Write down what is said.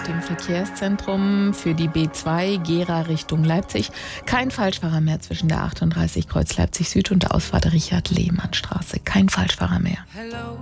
dem Verkehrszentrum für die B2 Gera Richtung Leipzig. Kein Falschfahrer mehr zwischen der 38 Kreuz Leipzig Süd und der Ausfahrt Richard-Lehmann-Straße. Kein Falschfahrer mehr.